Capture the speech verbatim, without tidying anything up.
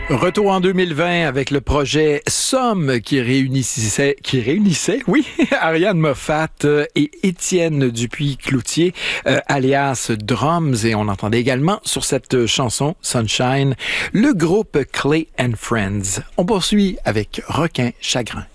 Retour en deux mille vingt avec le projet Somme qui réunissait, qui réunissait, oui, Ariane Moffat et Étienne Dupuis-Cloutier, euh, alias Drums. Et on entendait également sur cette chanson Sunshine le groupe Clay and Friends. On poursuit avec Requin Chagrin.